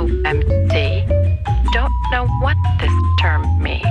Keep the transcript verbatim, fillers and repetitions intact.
O M C. Don't know what this term means.